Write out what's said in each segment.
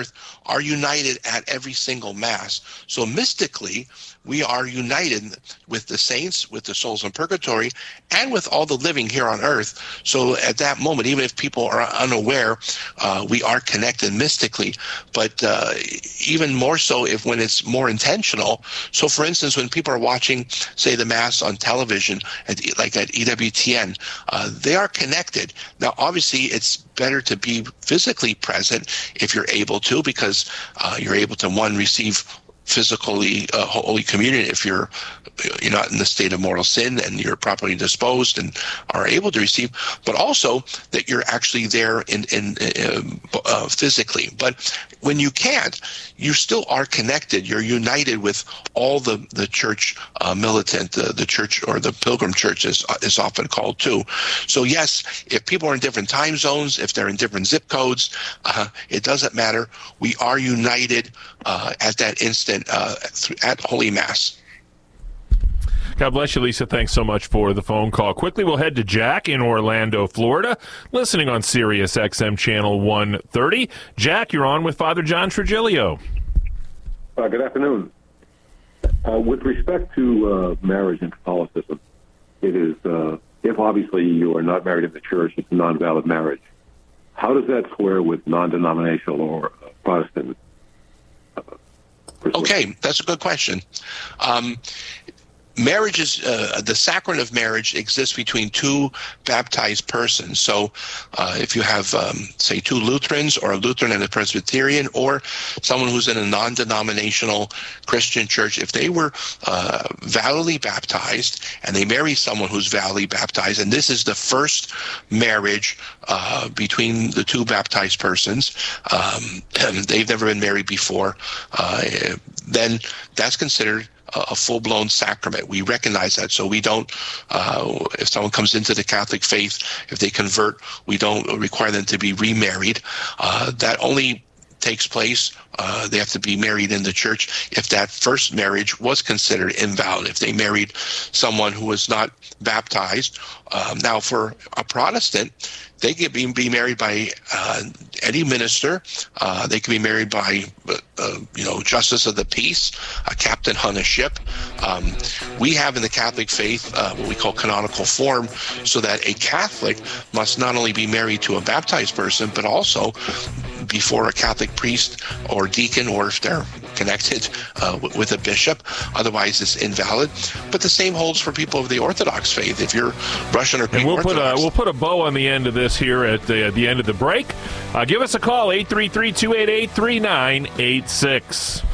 earth are united at every single Mass. So mystically, we are united with the saints, with the souls in purgatory, and with all the living here on earth. So at that moment, even if people are unaware, we are connected mystically. But even more so when it's more intentional. So for instance, when people are watching, say, the Mass on television, like at EWTN, they are connected. Now, obviously, it's better to be physically present if you're able to, because you're able to, one, receive physically Holy Communion if you're not in the state of mortal sin and you're properly disposed and are able to receive, but also that you're actually there in physically. But when you can't, you still are connected. You're united with all the church militant, the church, or the pilgrim church is often called too. So yes, if people are in different time zones, if they're in different zip codes, it doesn't matter. We are united at that instant at Holy Mass. God bless you, Lisa. Thanks so much for the phone call. Quickly, we'll head to Jack in Orlando, Florida, listening on Sirius XM Channel 130. Jack, you're on with Father John Trigilio. Good afternoon. With respect to marriage in Catholicism, it is, if obviously you are not married in the church, it's a non-valid marriage. How does that square with non-denominational or Protestant? Okay, that's a good question. Marriage is the sacrament of marriage exists between two baptized persons. So if you have, say, two Lutherans, or a Lutheran and a Presbyterian, or someone who's in a non-denominational Christian church, if they were validly baptized and they marry someone who's validly baptized, and this is the first marriage between the two baptized persons, and they've never been married before, then that's considered a full-blown sacrament. We recognize that, so we don't, if someone comes into the Catholic faith, if they convert, we don't require them to be remarried. That only takes place, they have to be married in the church if that first marriage was considered invalid, if they married someone who was not baptized. Now, for a Protestant, they can be married by any minister. They can be married by, Justice of the Peace, a captain on a ship. We have in the Catholic faith what we call canonical form, so that a Catholic must not only be married to a baptized person, but also before a Catholic priest or deacon, or if they're connected with a bishop. Otherwise, it's invalid. But the same holds for people of the Orthodox faith. If you're Russian or Greek Orthodox, we'll put a bow on the end of this here at the end of the break. Give us a call, 833-288-3986.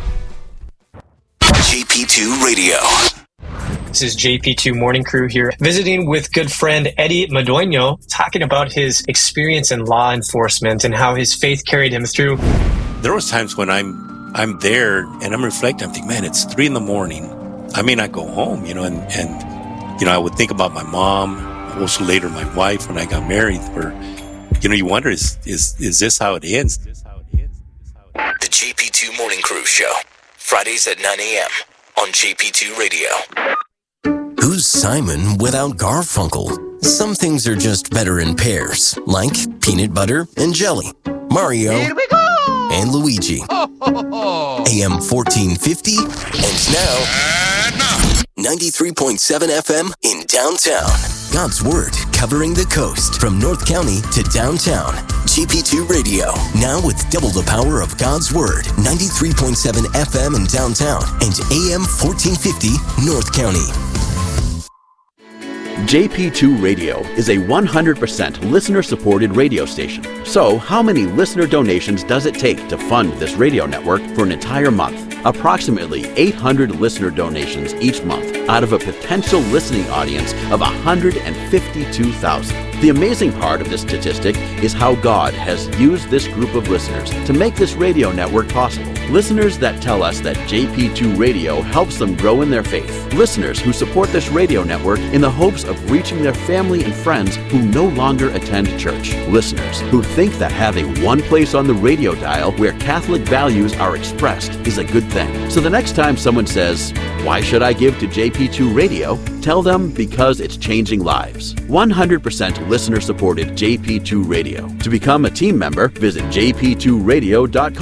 JP2 Radio. This is JP2 Morning Crew here, visiting with good friend Eddie Madueño, talking about his experience in law enforcement and how his faith carried him through. There was times when I'm there and I'm reflecting. I'm thinking, man, it's 3 a.m. I may not go home, and I would think about my mom, also later my wife when I got married. Where, you wonder, is this how it ends? The JP2 Morning Crew Show, Fridays at 9 a.m. on JP2 Radio. Who's Simon without Garfunkel? Some things are just better in pairs, like peanut butter and jelly, Mario and Luigi. AM 1450, and now 93.7 FM in downtown. God's Word covering the coast from North County to downtown. GP2 Radio, now with double the power of God's Word. 93.7 FM in downtown and AM 1450 North County. JP2 Radio is a 100% listener-supported radio station. So, how many listener donations does it take to fund this radio network for an entire month? Approximately 800 listener donations each month out of a potential listening audience of 152,000. The amazing part of this statistic is how God has used this group of listeners to make this radio network possible. Listeners that tell us that JP2 Radio helps them grow in their faith. Listeners who support this radio network in the hopes of reaching their family and friends who no longer attend church. Listeners who think that having one place on the radio dial where Catholic values are expressed is a good thing. So the next time someone says, "Why should I give to JP2 Radio?" tell them because it's changing lives. 100% listener-supported JP2 Radio. To become a team member, visit jp2radio.com.